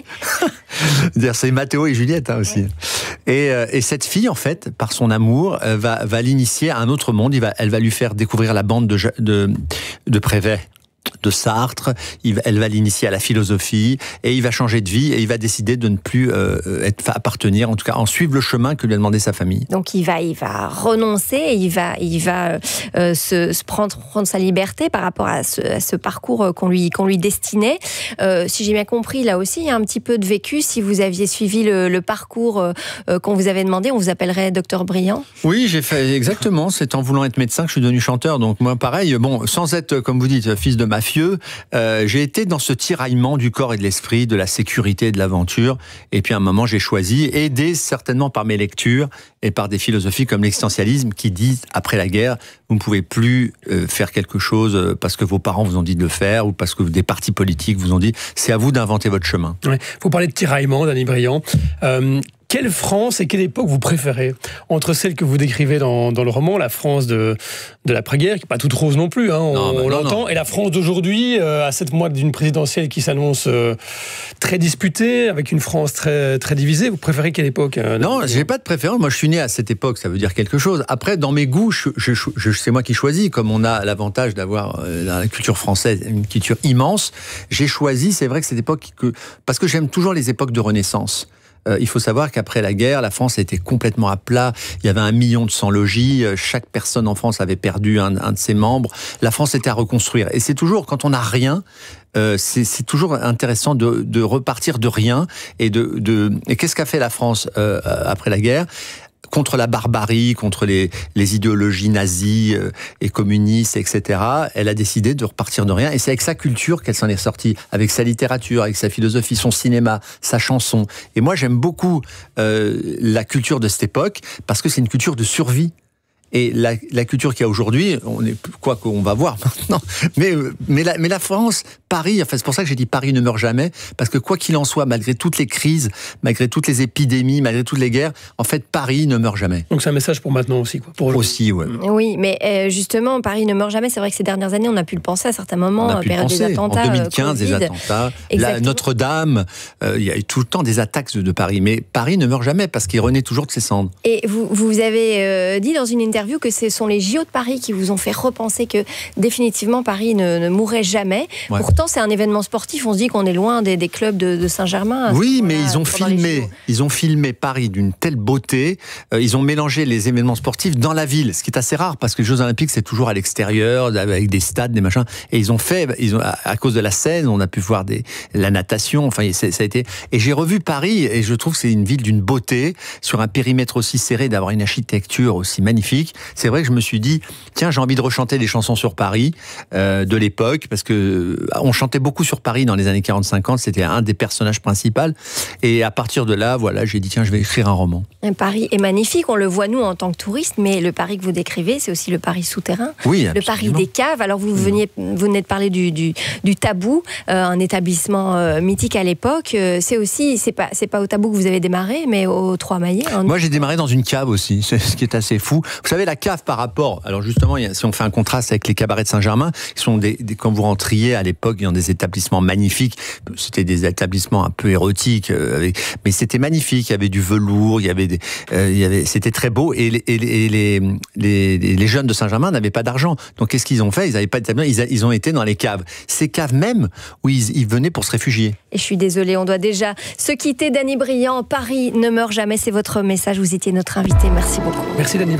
Oui. C'est Matteo et Juliette hein, aussi. Oui. Et, euh, et cette fille, en fait, par son amour, euh, va, va l'initier à un autre monde. Il va, elle va lui faire découvrir la bande de, de, de Prévet, de Sartre, il, elle va l'initier à la philosophie, et il va changer de vie, et il va décider de ne plus euh, être, appartenir, en tout cas en suivre le chemin que lui a demandé sa famille. Donc il va, il va renoncer, il va, il va euh, se, se prendre, prendre sa liberté par rapport à ce, à ce parcours qu'on lui, qu'on lui destinait. Euh, si j'ai bien compris, là aussi, il y a un petit peu de vécu. Si vous aviez suivi le, le parcours euh, qu'on vous avait demandé, on vous appellerait Docteur Brillant. Oui, j'ai fait exactement. C'est en voulant être médecin que je suis devenu chanteur. Donc moi, pareil, bon, sans être, comme vous dites, fils de mafieux, euh, j'ai été dans ce tiraillement du corps et de l'esprit, de la sécurité et de l'aventure. Et puis à un moment, j'ai choisi, aidé certainement par mes lectures et par des philosophies comme l'existentialisme qui disent, après la guerre, vous ne pouvez plus euh, faire quelque chose parce que vos parents vous ont dit de le faire ou parce que des partis politiques vous ont dit, c'est à vous d'inventer votre chemin. Ouais. Vous parlez de tiraillement, Danny Briand. Euh, Quelle France et quelle époque vous préférez? Entre celle que vous décrivez dans, dans le roman, la France de, de l'après-guerre, qui n'est pas toute rose non plus, hein, on, non, bah, on non, l'entend, non. Et la France d'aujourd'hui, euh, à sept mois d'une présidentielle qui s'annonce euh, très disputée, avec une France très, très divisée, vous préférez quelle époque? euh, Non, je n'ai pas de préférence, moi je suis né à cette époque, ça veut dire quelque chose. Après, dans mes goûts, je, je, je, c'est moi qui choisis, comme on a l'avantage d'avoir euh, dans la culture française une culture immense, j'ai choisi, c'est vrai que cette époque, que, parce que j'aime toujours les époques de Renaissance. Euh, il faut savoir qu'après la guerre, la France était complètement à plat. Il y avait un million de sans-logis. Chaque personne en France avait perdu un, un de ses membres. La France était à reconstruire. Et c'est toujours, quand on n'a rien, euh, c'est, c'est toujours intéressant de, de repartir de rien. Et, de, de, et qu'est-ce qu'a fait la France euh, après la guerre ? Contre la barbarie, contre les, les idéologies nazies euh, et communistes, et cetera. Elle a décidé de repartir de rien. Et c'est avec sa culture qu'elle s'en est sortie, avec sa littérature, avec sa philosophie, son cinéma, sa chanson. Et moi, j'aime beaucoup euh, la culture de cette époque, parce que c'est une culture de survie. Et la, la culture qu'il y a aujourd'hui, on est quoi qu'on va voir maintenant. Mais mais la mais la France, Paris, enfin c'est pour ça que j'ai dit Paris ne meurt jamais, parce que quoi qu'il en soit, malgré toutes les crises, malgré toutes les épidémies, malgré toutes les guerres, en fait Paris ne meurt jamais. Donc c'est un message pour maintenant aussi, quoi. Pour aussi, ouais. Oui, mais euh, justement Paris ne meurt jamais. C'est vrai que ces dernières années, on a pu le penser à certains moments, on a pu période le penser. des attentats, en deux mille quinze, euh, des attentats, la Notre-Dame, euh, il y a eu tout le temps des attaques de, de Paris, mais Paris ne meurt jamais parce qu'il renaît toujours de ses cendres. Et vous vous avez euh, dit dans une interview que ce sont les J O de Paris qui vous ont fait repenser que définitivement Paris ne, ne mourrait jamais. Ouais. Pourtant, c'est un événement sportif. On se dit qu'on est loin des, des clubs de, de Saint-Germain. Oui, mais ils ont filmé, ils ont filmé Paris d'une telle beauté. Euh, ils ont mélangé les événements sportifs dans la ville, ce qui est assez rare parce que les Jeux Olympiques c'est toujours à l'extérieur, avec des stades, des machins. Et ils ont fait, ils ont, à cause de la Seine, on a pu voir des, la natation. Enfin, ça a été. Et j'ai revu Paris et je trouve que c'est une ville d'une beauté sur un périmètre aussi serré, d'avoir une architecture aussi magnifique. C'est vrai que je me suis dit, tiens, j'ai envie de rechanter des chansons sur Paris euh, de l'époque, parce que on chantait beaucoup sur Paris dans les années quarante cinquante, c'était un des personnages principaux. Et à partir de là, voilà, j'ai dit, tiens, je vais écrire un roman. Paris est magnifique, on le voit nous en tant que touristes, mais le Paris que vous décrivez, c'est aussi le Paris souterrain, oui, le Paris des caves. Alors vous veniez, vous venez de parler du, du, du Tabou, euh, un établissement euh, mythique à l'époque. Euh, c'est aussi, c'est pas, c'est pas au Tabou que vous avez démarré, mais au Trois Maillets. Hein. Moi, j'ai démarré dans une cave aussi, c'est ce qui est assez fou. Vous savez, la cave par rapport, alors justement, si on fait un contraste avec les cabarets de Saint-Germain, qui sont des, des, quand vous rentriez à l'époque dans des établissements magnifiques, c'était des établissements un peu érotiques, euh, avec, mais c'était magnifique, il y avait du velours, il y avait, des, euh, il y avait, c'était très beau, et, les, et les, les, les, les jeunes de Saint-Germain n'avaient pas d'argent. Donc qu'est-ce qu'ils ont fait? Ils n'avaient pas d'établissement, ils, ils ont été dans les caves. Ces caves même où ils, ils venaient pour se réfugier. Et je suis désolée, on doit déjà se quitter. Danny Briand, Paris ne meurt jamais, c'est votre message, vous étiez notre invité. Merci beaucoup. Merci Danny Briand. Merci.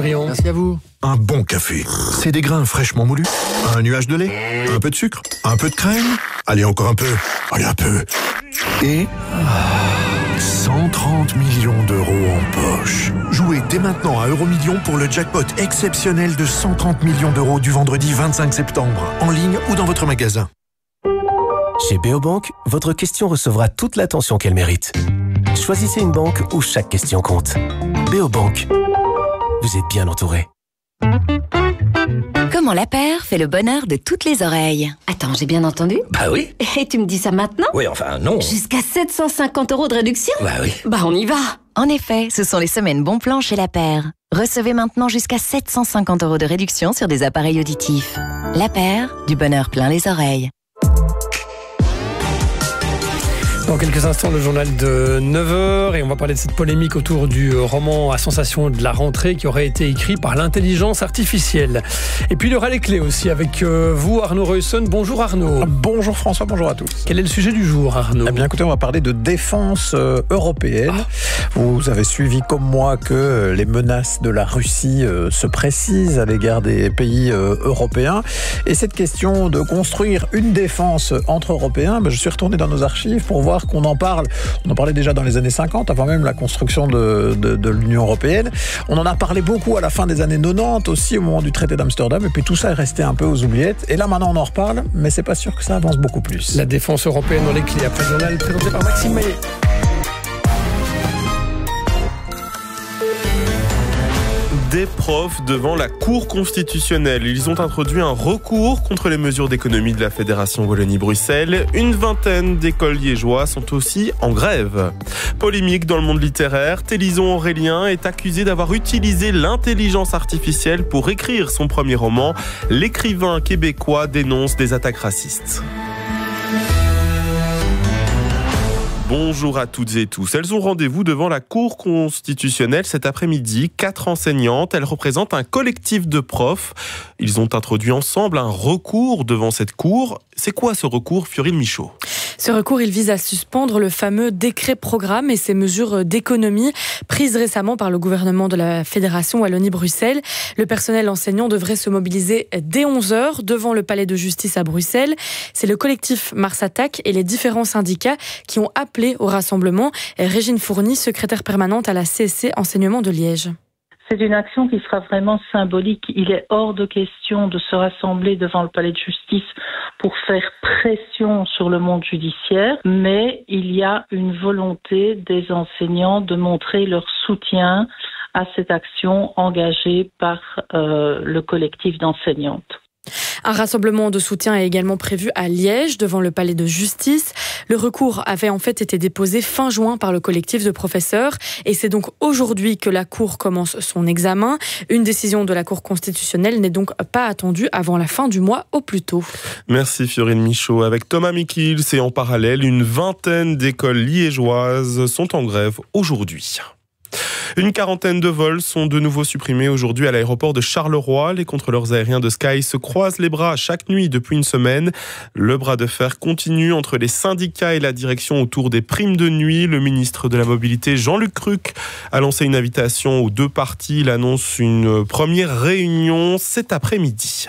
Merci à vous. Un bon café, c'est des grains fraîchement moulus, un nuage de lait, un peu de sucre, un peu de crème. Allez, encore un peu. Allez, un peu. Et cent trente millions d'euros en poche. Jouez dès maintenant à Euromillions pour le jackpot exceptionnel de cent trente millions d'euros du vendredi vingt-cinq septembre, en ligne ou dans votre magasin. Chez Beobank, votre question recevra toute l'attention qu'elle mérite. Choisissez une banque où chaque question compte. Beobank, vous êtes bien entouré. Comment la paire fait le bonheur de toutes les oreilles. Attends, j'ai bien entendu? Bah oui. Et tu me dis ça maintenant? Oui, enfin non. Jusqu'à sept cent cinquante euros de réduction? Bah oui. Bah on y va. En effet, ce sont les semaines bon plan chez la paire. Recevez maintenant jusqu'à sept cent cinquante euros de réduction sur des appareils auditifs. La paire, du bonheur plein les oreilles. Dans quelques instants, le journal de neuf heures et on va parler de cette polémique autour du roman à sensation de la rentrée qui aurait été écrit par l'intelligence artificielle. Et puis il y aura les clés aussi avec vous, Arnaud Reussen. Bonjour Arnaud. Bonjour François, bonjour à tous. Quel est le sujet du jour, Arnaud? Eh bien écoutez, on va parler de défense euh, européenne. Ah. Vous avez suivi comme moi que les menaces de la Russie euh, se précisent à l'égard des pays euh, européens. Et cette question de construire une défense entre Européens, ben, je suis retourné dans nos archives pour voir qu'on en parle. On en parlait déjà dans les années cinquante, avant même la construction de, de, de l'Union européenne. On en a parlé beaucoup à la fin des années quatre-vingt-dix, aussi au moment du traité d'Amsterdam, et puis tout ça est resté un peu aux oubliettes. Et là, maintenant, on en reparle, mais c'est pas sûr que ça avance beaucoup plus. La défense européenne dans les clés, après le journal présenté par Maxime Maillet. Des profs devant la Cour constitutionnelle. Ils ont introduit un recours contre les mesures d'économie de la Fédération Wallonie-Bruxelles. Une vingtaine d'écoles liégeois sont aussi en grève. Polémique dans le monde littéraire, Télison Aurélien est accusé d'avoir utilisé l'intelligence artificielle pour écrire son premier roman. L'écrivain québécois dénonce des attaques racistes. Bonjour à toutes et tous. Elles ont rendez-vous devant la Cour constitutionnelle cet après-midi. Quatre enseignantes, elles représentent un collectif de profs. Ils ont introduit ensemble un recours devant cette cour. C'est quoi ce recours, Fiorine Michaud? Ce recours, il vise à suspendre le fameux décret programme et ses mesures d'économie prises récemment par le gouvernement de la Fédération Wallonie-Bruxelles. Le personnel enseignant devrait se mobiliser dès onze heures devant le palais de justice à Bruxelles. C'est le collectif Mars Attack et les différents syndicats qui ont appelé au rassemblement. Régine Fourny, secrétaire permanente à la C S C Enseignement de Liège. C'est une action qui sera vraiment symbolique. Il est hors de question de se rassembler devant le palais de justice pour faire pression sur le monde judiciaire, mais il y a une volonté des enseignants de montrer leur soutien à cette action engagée par euh, le collectif d'enseignantes. Un rassemblement de soutien est également prévu à Liège, devant le palais de justice. Le recours avait en fait été déposé fin juin par le collectif de professeurs et c'est donc aujourd'hui que la Cour commence son examen. Une décision de la Cour constitutionnelle n'est donc pas attendue avant la fin du mois au plus tôt. Merci Fiorine Michaud. Avec Thomas Mikils et en parallèle, une vingtaine d'écoles liégeoises sont en grève aujourd'hui. Une quarantaine de vols sont de nouveau supprimés aujourd'hui à l'aéroport de Charleroi. Les contrôleurs aériens de Sky se croisent les bras chaque nuit depuis une semaine. Le bras de fer continue entre les syndicats et la direction autour des primes de nuit. Le ministre de la Mobilité, Jean-Luc Cruc, a lancé une invitation aux deux parties. Il annonce une première réunion cet après-midi.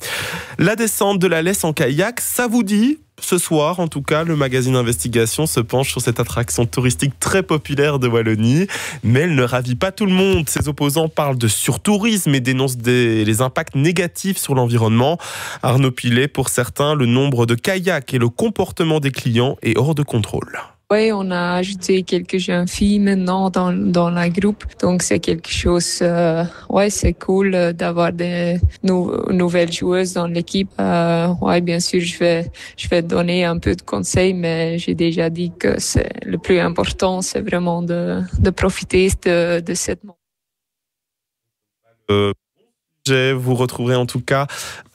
La descente de la Lesse en kayak, ça vous dit ? Ce soir, en tout cas, le magazine Investigation se penche sur cette attraction touristique très populaire de Wallonie. Mais elle ne ravit pas tout le monde. Ses opposants parlent de surtourisme et dénoncent des, les impacts négatifs sur l'environnement. Arnaud Pilet, pour certains, le nombre de kayaks et le comportement des clients est hors de contrôle. Oui, on a ajouté quelques jeunes filles maintenant dans, dans la groupe. Donc, c'est quelque chose, euh, ouais, c'est cool d'avoir des nou- nouvelles joueuses dans l'équipe. Euh, ouais, bien sûr, je vais, je vais donner un peu de conseils, mais j'ai déjà dit que c'est le plus important, c'est vraiment de, de profiter de, de cette moment. Euh, vous retrouverez en tout cas, euh,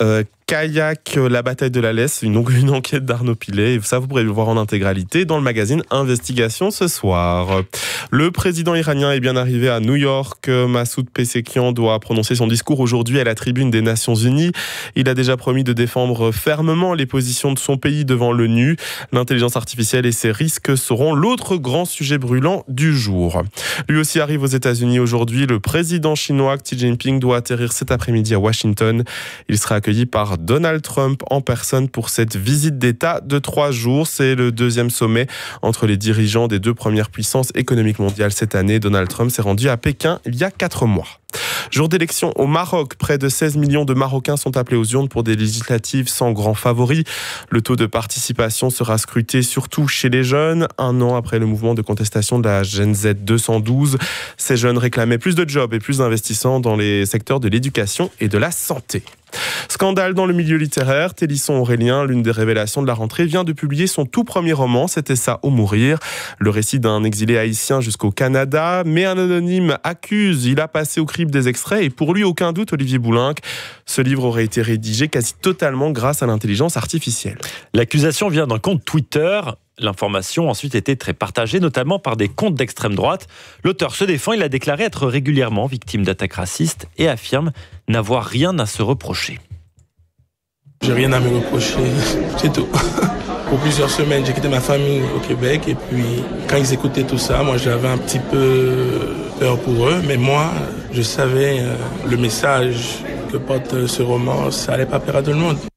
kayak, la bataille de la laisse, une, une enquête d'Arnaud Pilet. Et ça, vous pourrez le voir en intégralité dans le magazine Investigation ce soir. Le président iranien est bien arrivé à New York. Massoud Pezeshkian doit prononcer son discours aujourd'hui à la tribune des Nations Unies. Il a déjà promis de défendre fermement les positions de son pays devant l'ONU. L'intelligence artificielle et ses risques seront l'autre grand sujet brûlant du jour. Lui aussi arrive aux États-Unis aujourd'hui. Le président chinois Xi Jinping doit atterrir cet après-midi à Washington. Il sera accueilli par Donald Trump en personne pour cette visite d'État de trois jours. C'est le deuxième sommet entre les dirigeants des deux premières puissances économiques mondiales cette année. Donald Trump s'est rendu à Pékin il y a quatre mois. Jour d'élection au Maroc, près de seize millions de Marocains sont appelés aux urnes pour des législatives sans grand favori. Le taux de participation sera scruté surtout chez les jeunes. Un an après le mouvement de contestation de la Gen Z deux cent douze, ces jeunes réclamaient plus de jobs et plus d'investissements dans les secteurs de l'éducation et de la santé. Scandale dans le milieu littéraire, Télisson Aurélien, l'une des révélations de la rentrée, vient de publier son tout premier roman, C'était ça ou mourir. Le récit d'un exilé haïtien jusqu'au Canada, mais un anonyme accuse, il a passé au crible des extraits et pour lui, aucun doute, Olivier Boulinck, ce livre aurait été rédigé quasi totalement grâce à l'intelligence artificielle. L'accusation vient d'un compte Twitter. L'information a ensuite été très partagée, notamment par des comptes d'extrême droite. L'auteur se défend, il a déclaré être régulièrement victime d'attaques racistes et affirme n'avoir rien à se reprocher. J'ai rien à me reprocher, c'est tout. Pour plusieurs semaines, j'ai quitté ma famille au Québec et puis quand ils écoutaient tout ça, moi j'avais un petit peu peur pour eux, mais moi je savais euh, le message que porte ce roman, ça allait pas plaire à tout le monde.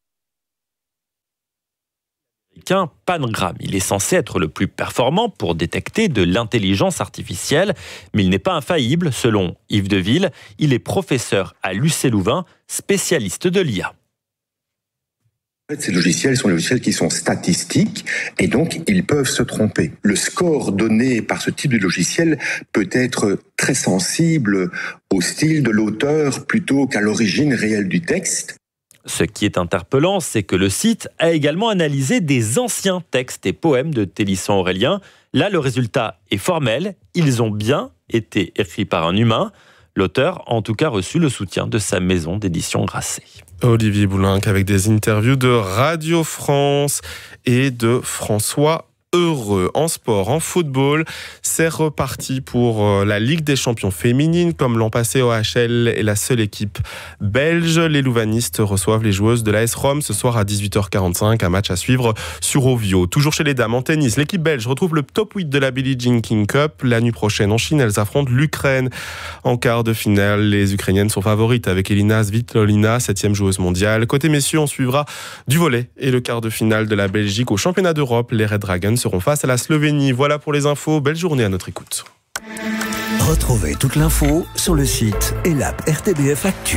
Qu'un Pangram. Il est censé être le plus performant pour détecter de l'intelligence artificielle, mais il n'est pas infaillible, selon Yves Deville. Il est professeur à l'U C Louvain, spécialiste de l'I A. En fait, ces logiciels sont des logiciels qui sont statistiques et donc ils peuvent se tromper. Le score donné par ce type de logiciel peut être très sensible au style de l'auteur plutôt qu'à l'origine réelle du texte. Ce qui est interpellant, c'est que le site a également analysé des anciens textes et poèmes de Télisson Aurélien. Là, le résultat est formel. Ils ont bien été écrits par un humain. L'auteur a en tout cas reçu le soutien de sa maison d'édition Grasset. Olivier Boulinck avec des interviews de Radio France et de François Heureux. En sport, en football, c'est reparti pour la Ligue des champions féminines. Comme l'an passé, O H L est la seule équipe belge. Les louvanistes reçoivent les joueuses de l'A S Rome ce soir à dix-huit heures quarante-cinq. Un match à suivre sur Ovio. Toujours chez les dames, en tennis, l'équipe belge retrouve le top huit de la Billie Jean King Cup. La nuit prochaine, en Chine, elles affrontent l'Ukraine. En quart de finale, les Ukrainiennes sont favorites avec Elina Svitolina, septième joueuse mondiale. Côté messieurs, on suivra du volley et le quart de finale de la Belgique au championnat d'Europe. Les Red Dragons seront face à la Slovénie. Voilà pour les infos. Belle journée à notre écoute. Retrouvez toute l'info sur le site et l'app R T B F Actu.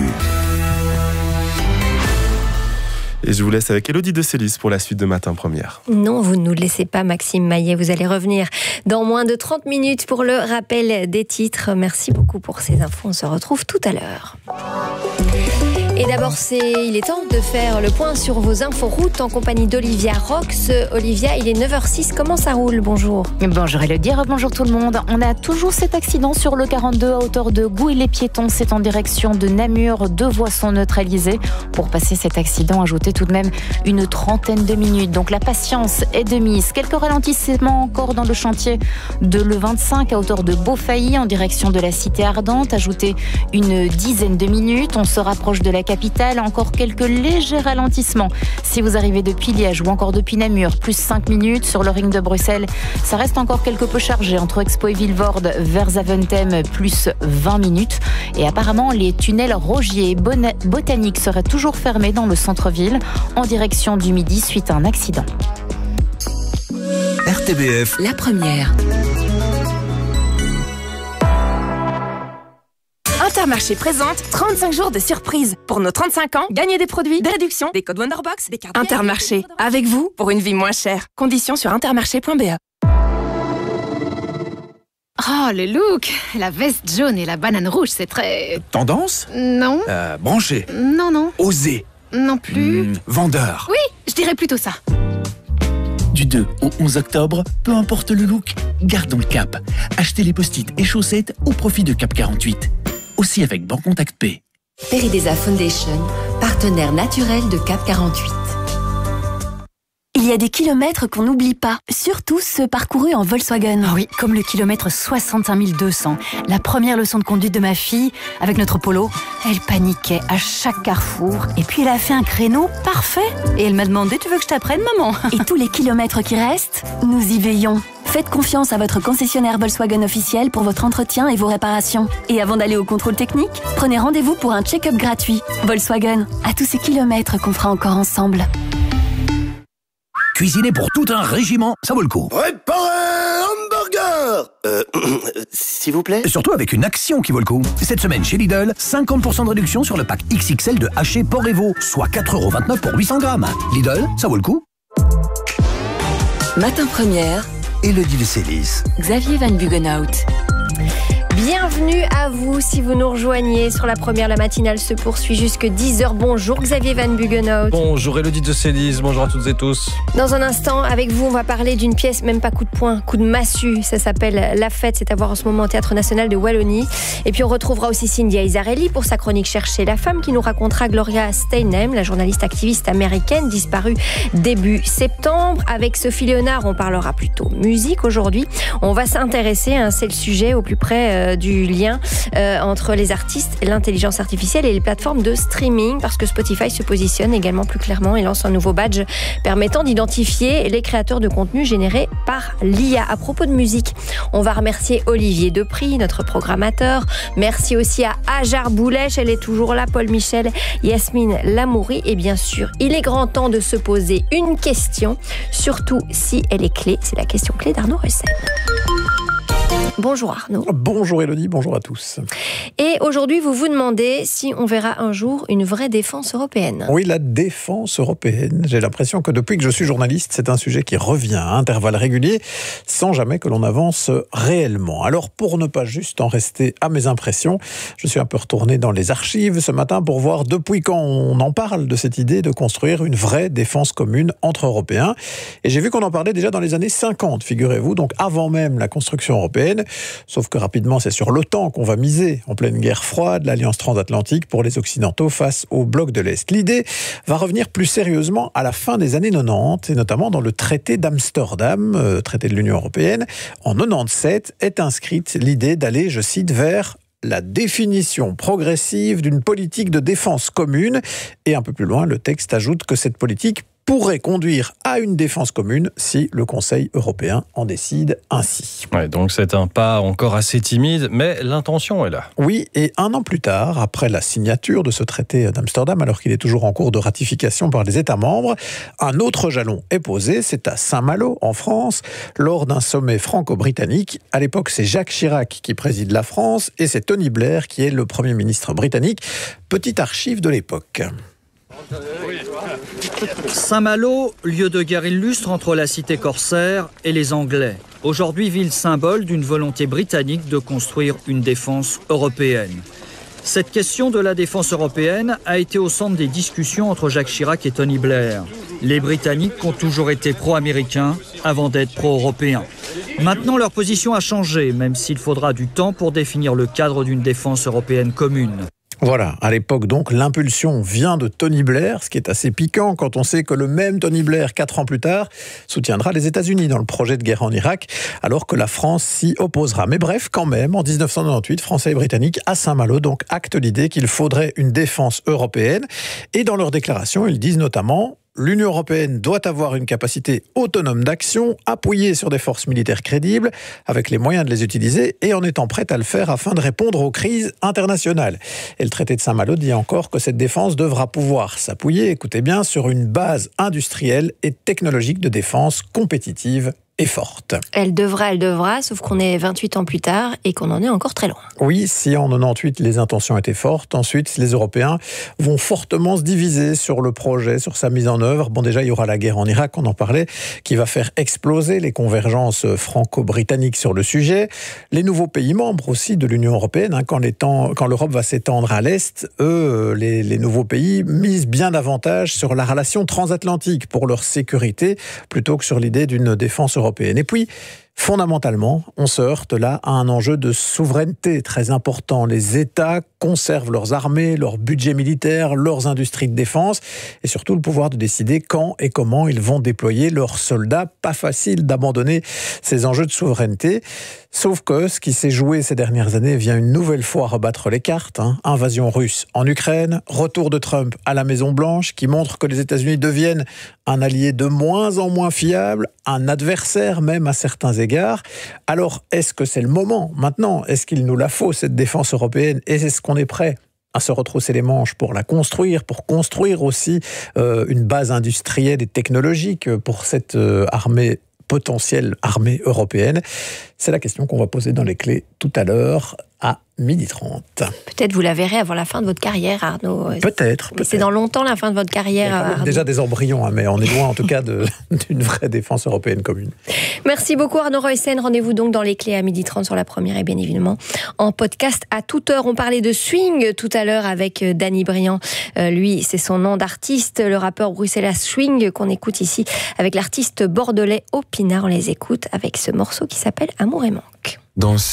Et je vous laisse avec Élodie de Célis pour la suite de Matin Première. Non, vous ne nous laissez pas, Maxime Maillet. Vous allez revenir dans moins de trente minutes pour le rappel des titres. Merci beaucoup pour ces infos. On se retrouve tout à l'heure. Et d'abord, c'est, il est temps de faire le point sur vos inforoutes en compagnie d'Olivia Rox. Olivia, il est neuf heures six, comment ça roule? Bonjour. Bonjour Élodie, bonjour tout le monde. On a toujours cet accident sur le quarante-deux à hauteur de Gouy-les-Piétons. C'est en direction de Namur. Deux voies sont neutralisées. Pour passer cet accident, ajoutez tout de même une trentaine de minutes. Donc la patience est de mise. Quelques ralentissements encore dans le chantier de l'E vingt-cinq à hauteur de Beaufailly en direction de la Cité Ardente. Ajoutez une dizaine de minutes. On se rapproche de la capitale, encore quelques légers ralentissements. Si vous arrivez depuis Liège ou encore depuis Namur, plus cinq minutes sur le ring de Bruxelles, ça reste encore quelque peu chargé entre Expo et Vilvoorde vers Zaventem, plus vingt minutes. Et apparemment, les tunnels Rogier et Botanique seraient toujours fermés dans le centre-ville en direction du Midi suite à un accident. R T B F, la première. Intermarché présente trente-cinq jours de surprise. Pour nos trente-cinq ans, gagnez des produits, des réductions, des codes Wonderbox, des cartes... Intermarché, avec vous, pour une vie moins chère. Conditions sur intermarché point b e. Oh, le look! La veste jaune et la banane rouge, c'est très... Tendance? Non. Euh, branché? Non, non. Osé? Non plus. Mmh, vendeur? Oui, je dirais plutôt ça. Du deux au onze octobre, peu importe le look, gardons le cap. Achetez les post-it et chaussettes au profit de Cap quarante-huit. Aussi avec Bancontact P. Peridesa Foundation, partenaire partenaire naturel de CAP quarante-huit. Il y a des kilomètres qu'on n'oublie pas, surtout ceux parcourus en Volkswagen. Ah oui, comme le kilomètre soixante-cinq mille deux cents. La première leçon de conduite de ma fille, avec notre Polo, elle paniquait à chaque carrefour. Et puis elle a fait un créneau parfait. Et elle m'a demandé, tu veux que je t'apprenne, maman? Et tous les kilomètres qui restent, nous y veillons. Faites confiance à votre concessionnaire Volkswagen officiel pour votre entretien et vos réparations. Et avant d'aller au contrôle technique, prenez rendez-vous pour un check-up gratuit. Volkswagen, à tous ces kilomètres qu'on fera encore ensemble. Cuisiner pour tout un régiment, ça vaut le coup. Préparez hamburger Euh, s'il vous plaît. Surtout avec une action qui vaut le coup. Cette semaine chez Lidl, cinquante pour cent de réduction sur le pack X X L de haché porc et veau, soit quatre euros vingt-neuf pour huit cents grammes. Lidl, ça vaut le coup. Matin Première, Élodie de Célis. Xavier Van Bugenhout. Bienvenue à vous si vous nous rejoignez sur la première. La matinale se poursuit jusque dix heures. Bonjour Xavier Van Bugenhout. Bonjour Élodie de Célis, bonjour à toutes et tous. Dans un instant, avec vous, on va parler d'une pièce, même pas coup de poing, coup de massue. Ça s'appelle La Fête, c'est à voir en ce moment au Théâtre National de Wallonie. Et puis on retrouvera aussi Cynthia Isarelli pour sa chronique Chercher la femme, qui nous racontera Gloria Steinem, la journaliste activiste américaine disparue début septembre. Avec Sophie Léonard, on parlera plutôt musique aujourd'hui. On va s'intéresser, hein, c'est le sujet au plus près euh, du lien euh, entre les artistes, l'intelligence artificielle et les plateformes de streaming, parce que Spotify se positionne également plus clairement et lance un nouveau badge permettant d'identifier les créateurs de contenu générés par l'I A. À propos de musique, on va remercier Olivier Depry, notre programmateur. Merci aussi à Hajar Boulèche, elle est toujours là, Paul Michel, Yasmine Lamouri, et bien sûr, il est grand temps de se poser une question, surtout si elle est clé. C'est la question clé d'Arnaud Russel. Bonjour Arnaud. Bonjour Élodie, bonjour à tous. Et aujourd'hui, vous vous demandez si on verra un jour une vraie défense européenne. Oui, la défense européenne. J'ai l'impression que depuis que je suis journaliste, c'est un sujet qui revient à intervalles réguliers, sans jamais que l'on avance réellement. Alors, pour ne pas juste en rester à mes impressions, je suis un peu retourné dans les archives ce matin pour voir depuis quand on en parle de cette idée de construire une vraie défense commune entre Européens. Et j'ai vu qu'on en parlait déjà dans les années cinquante, figurez-vous, donc avant même la construction européenne. Sauf que rapidement, c'est sur l'OTAN qu'on va miser, en pleine guerre froide, l'Alliance transatlantique pour les Occidentaux face au bloc de l'Est. L'idée va revenir plus sérieusement à la fin des années quatre-vingt-dix, et notamment dans le traité d'Amsterdam, euh, traité de l'Union européenne. En quatre-vingt-dix-sept est inscrite l'idée d'aller, je cite, vers la définition progressive d'une politique de défense commune. Et un peu plus loin, le texte ajoute que cette politique pourrait conduire à une défense commune si le Conseil européen en décide ainsi. Ouais, donc c'est un pas encore assez timide, mais l'intention est là. Oui, et un an plus tard, après la signature de ce traité d'Amsterdam, alors qu'il est toujours en cours de ratification par les États membres, un autre jalon est posé, c'est à Saint-Malo, en France, lors d'un sommet franco-britannique. À l'époque, c'est Jacques Chirac qui préside la France et c'est Tony Blair qui est le Premier ministre britannique. Petite archive de l'époque. Saint-Malo, lieu de guerre illustre entre la cité corsaire et les Anglais. Aujourd'hui, ville symbole d'une volonté britannique de construire une défense européenne. Cette question de la défense européenne a été au centre des discussions entre Jacques Chirac et Tony Blair. Les Britanniques ont toujours été pro-américains avant d'être pro-européens. Maintenant, leur position a changé, même s'il faudra du temps pour définir le cadre d'une défense européenne commune. Voilà, à l'époque donc, l'impulsion vient de Tony Blair, ce qui est assez piquant quand on sait que le même Tony Blair, quatre ans plus tard, soutiendra les États-Unis dans le projet de guerre en Irak, alors que la France s'y opposera. Mais bref, quand même, en dix-neuf cent quatre-vingt-dix-huit, Français et Britanniques à Saint-Malo donc actent l'idée qu'il faudrait une défense européenne. Et dans leur déclaration, ils disent notamment: l'Union européenne doit avoir une capacité autonome d'action, appuyée sur des forces militaires crédibles, avec les moyens de les utiliser et en étant prête à le faire afin de répondre aux crises internationales. Et le traité de Saint-Malo dit encore que cette défense devra pouvoir s'appuyer, écoutez bien, sur une base industrielle et technologique de défense compétitive et forte. Elle devra, elle devra, sauf qu'on est vingt-huit ans plus tard et qu'on en est encore très loin. Oui, si en quatre-vingt-dix-huit les intentions étaient fortes, ensuite les Européens vont fortement se diviser sur le projet, sur sa mise en œuvre. Bon, déjà il y aura la guerre en Irak, on en parlait, qui va faire exploser les convergences franco-britanniques sur le sujet. Les nouveaux pays membres aussi de l'Union européenne, hein, quand, les temps, quand l'Europe va s'étendre à l'Est, eux, les, les nouveaux pays misent bien davantage sur la relation transatlantique pour leur sécurité, plutôt que sur l'idée d'une défense européenne. européenne. Et puis, Fondamentalement, on se heurte là à un enjeu de souveraineté très important. Les États conservent leurs armées, leur budget militaire, leurs industries de défense et surtout le pouvoir de décider quand et comment ils vont déployer leurs soldats. Pas facile d'abandonner ces enjeux de souveraineté. Sauf que ce qui s'est joué ces dernières années vient une nouvelle fois rebattre les cartes. Hein. Invasion russe en Ukraine, retour de Trump à la Maison-Blanche qui montre que les États-Unis deviennent un allié de moins en moins fiable, un adversaire même à certains égards. Alors, est-ce que c'est le moment maintenant ? Est-ce qu'il nous la faut, cette défense européenne ? Et est-ce qu'on est prêt à se retrousser les manches pour la construire, pour construire aussi euh, une base industrielle et technologique pour cette euh, armée potentielle armée européenne? C'est la question qu'on va poser dans les clés tout à l'heure à midi trente. Peut-être vous la verrez avant la fin de votre carrière, Arnaud. Peut-être. Mais c'est dans longtemps la fin de votre carrière. Il y a Arnaud. déjà des embryons, hein, mais on est loin en tout cas de, d'une vraie défense européenne commune. Merci beaucoup Arnaud Reussen. Rendez-vous donc dans les clés à midi trente sur la première et bien évidemment en podcast à toute heure. On parlait de swing tout à l'heure avec Danny Briand. Euh, lui, c'est son nom d'artiste, le rappeur bruxellois Swing qu'on écoute ici avec l'artiste bordelais Opinard. On les écoute avec ce morceau qui s'appelle Amour et manque. Dans